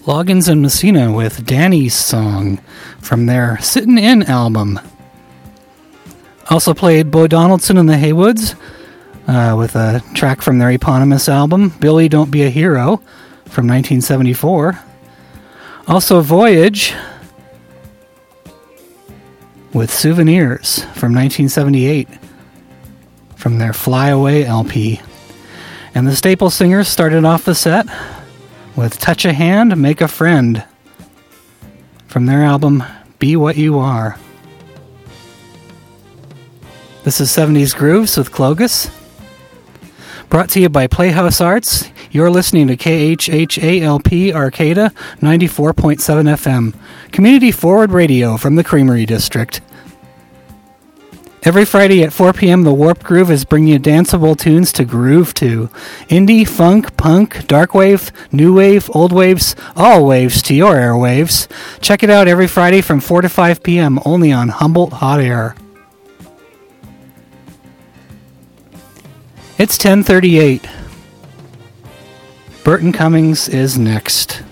Loggins and Messina with Danny's Song from their Sittin' In album. Also played Bo Donaldson and the Haywoods with a track from their eponymous album, Billy Don't Be a Hero, from 1974. Also Voyage with Souvenirs from 1978 from their Fly Away LP. And the Staple Singers started off the set with Touch a Hand, Make a Friend from their album Be What You Are. This is 70s Grooves with Clogus. Brought to you by Playhouse Arts. You're listening to KHHALP Arcata 94.7 FM. Community Forward Radio from the Creamery District. Every Friday at 4 p.m., the Warp Groove is bringing you danceable tunes to groove to. Indie, funk, punk, dark wave, new wave, old waves, all waves to your airwaves. Check it out every Friday from 4 to 5 p.m. only on Humboldt Hot Air. It's 10:38. Burton Cummings is next.